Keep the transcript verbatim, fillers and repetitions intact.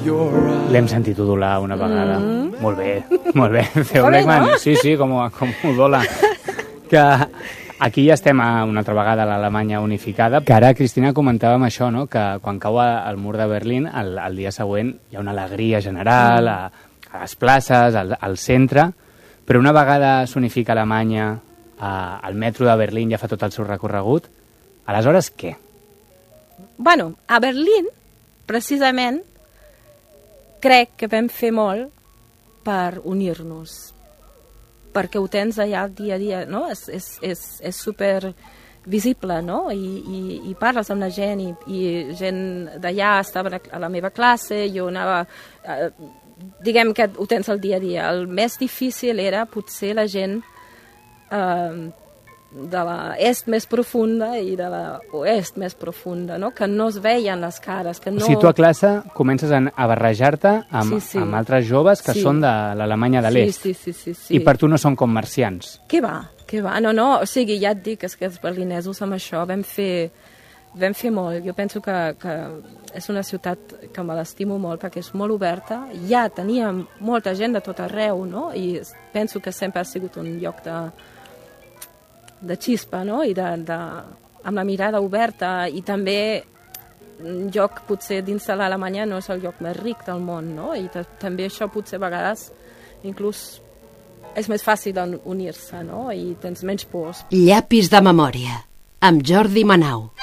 L'hem sentit udolar una vegada. Mm. Molt bé, molt bé. Theo Blackman, no? Sí, sí, com, com udola. Que aquí ja estem a una altra vegada a l'Alemanya unificada, que ara, Cristina, comentàvem això, no? Que quan cau el mur de Berlín, el, el dia següent hi ha una alegria general a, a les places, al, al centre, però una vegada s'unifica Alemanya, a, el metro de Berlín ja fa tot el seu recorregut, aleshores què? Bueno, a Berlín, precisament, crec que vam fer molt per unir-nos, perquè ho tens allà el dia a dia, no? És, és, és, és super visible, no? I, i, i parles amb la gent, i, i gent d'allà estava a la meva classe, jo anava... Eh, diguem que ho tens el dia a dia. El més difícil era potser la gent eh, de l'est més profunda i de l'oest més profunda, no? Que no es veien les cares. Que no... O sigui, tu a classe comences a barrejar-te amb, sí, sí. amb altres joves que sí. són de l'Alemanya de l'est. Sí, sí, sí, sí, sí. I per tu no són com marcians. Què va? Què va? No, no, o sigui, ja et dic, és que els berlinesos amb això vam fer, vam fer molt. Jo penso que, que és una ciutat que me l'estimo molt perquè és molt oberta. Ja teníem molta gent de tot arreu, no? I penso que sempre ha sigut un lloc de... de xispa, no? I de, de, amb la mirada oberta, i també un lloc potser dins de l'Alemanya no és el lloc més ric del món, no? I també això potser a vegades inclús és més fàcil unir-se, no? I tens menys pors. Llapis de memòria, amb Jordi Manau.